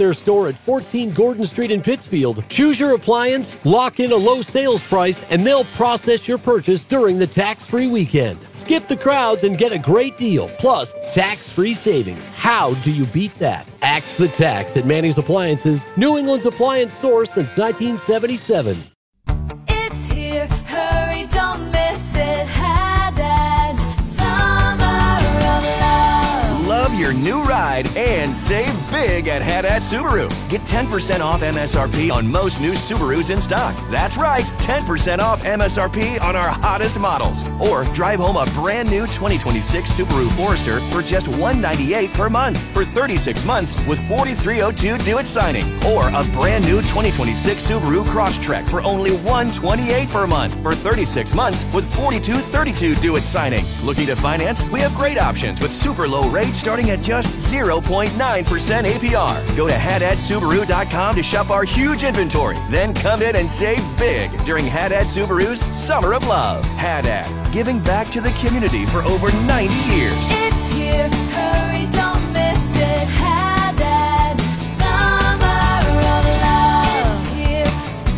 their store at 14 Gordon Street in Pittsfield. Choose your appliance, lock in a low sales price, and they'll process your purchase during the tax-free weekend. Skip the crowds and get a great deal, plus tax-free savings. How do you beat that? Axe the tax at Manny's Appliances, New England's appliance source since 1977. It's here, hurry, don't miss it. Haddad's Summer of Love. Love your new ride and save big at Haddad Subaru. Get 10% off MSRP on most new Subarus in stock. That's right, 10% off MSRP on our hottest models. Or drive home a brand new 2026 Subaru Forester for just $198 per month for 36 months with 4302 due-it signing. Or a brand new 2026 Subaru Crosstrek for only $128 per month for 36 months with 4232 due-it signing. Looking to finance? We have great options with super low rates starting at just 0.9% APR. Go to HaddadSubaru.com to shop our huge inventory. Then come in and save big during Haddad Subaru's Summer of Love. Haddad, giving back to the community for over 90 years. It's here, hurry, don't miss it. Haddad's Summer of Love. It's here.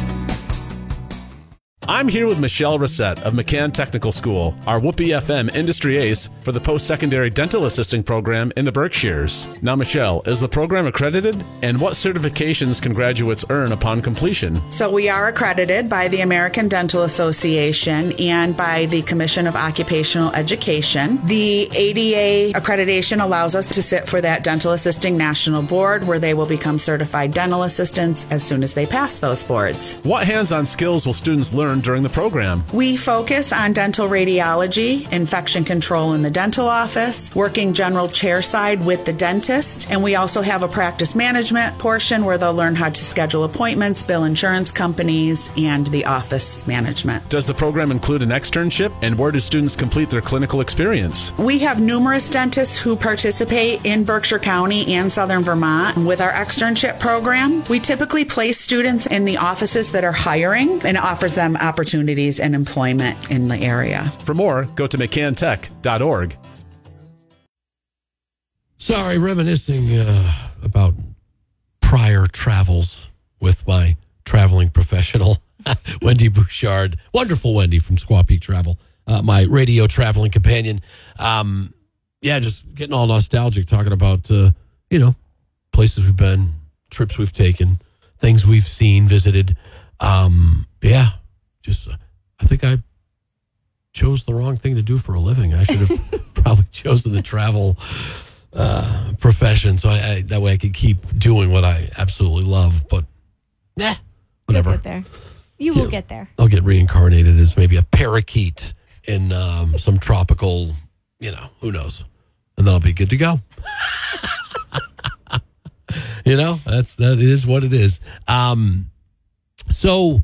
I'm here with Michelle Reset of McCann Technical School, our Whoopee FM industry ace for the post-secondary dental assisting program in the Berkshires. Now, Michelle, is the program accredited? And what certifications can graduates earn upon completion? So we are accredited by the American Dental Association and by the Commission of Occupational Education. The ADA accreditation allows us to sit for that Dental Assisting National Board, where they will become certified dental assistants as soon as they pass those boards. What hands-on skills will students learn during the program? We focus on dental radiology, infection control in the dental office, working general chairside with the dentist, and we also have a practice management portion where they'll learn how to schedule appointments, bill insurance companies, and the office management. Does the program include an externship? And where do students complete their clinical experience? We have numerous dentists who participate in Berkshire County and Southern Vermont with our externship program. We typically place students in the offices that are hiring and offers them opportunities and employment in the area. For more, go to mccantech.org. Sorry, reminiscing about prior travels with my traveling professional, Wendy Bouchard. Wonderful Wendy from Squaw Peak Travel, my radio traveling companion. Just getting all nostalgic, talking about, places we've been, trips we've taken, things we've seen, visited. I think I chose the wrong thing to do for a living. I should have probably chosen the travel profession, so that way I could keep doing what I absolutely love. But whatever. You'll get there. You will get there. I'll get reincarnated as maybe a parakeet in some tropical, who knows, and then I'll be good to go. That is what it is. So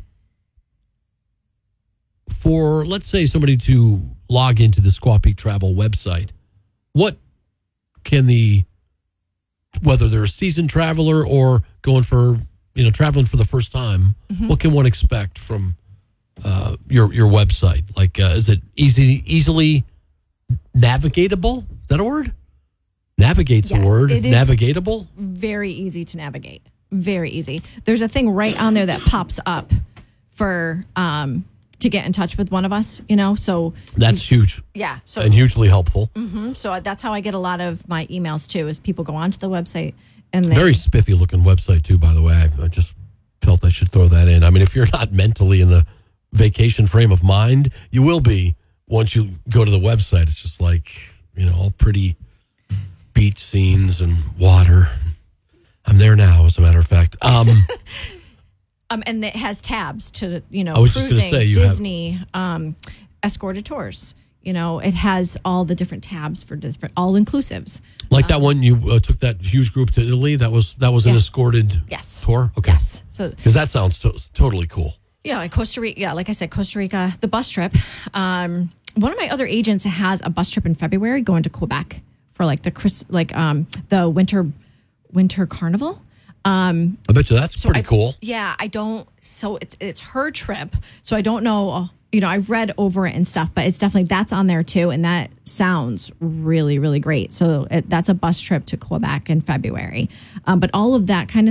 for, let's say, somebody to log into the Squaw Peak Travel website, what can whether they're a seasoned traveler or going for, traveling for the first time, what can one expect from your website? Like, is it easily navigatable? Is that a word? Navigate's Yes, a word. it is. Navigatable? Very easy to navigate. Very easy. There's a thing right on there that pops up for to get in touch with one of us, so That's huge. yeah. So And hugely helpful. so that's how I get a lot of my emails too, is people go onto the website and they Very spiffy looking website too, by the way. I just felt I should throw that in. I mean, if you're not mentally in the vacation frame of mind, you will be once you go to the website. It's just like, all pretty beach scenes and water. I'm there now, as a matter of fact. and it has tabs to, I was just gonna cruising, say, you Disney, escorted tours. It has all the different tabs for different all-inclusives. Like that one, you took that huge group to Italy. That was an escorted Yes. tour? Okay. Yes. So, Because that sounds totally cool. yeah, like Costa Rica. Yeah, like I said, Costa Rica, the bus trip. One of my other agents has a bus trip in February going to Quebec for like the winter carnival. I bet you that's pretty cool. Yeah, I don't. So it's her trip. So I don't know. I've read over it and stuff, but it's definitely that's on there too, and that sounds really, really great. So that's a bus trip to Quebec in February. But all of that kind of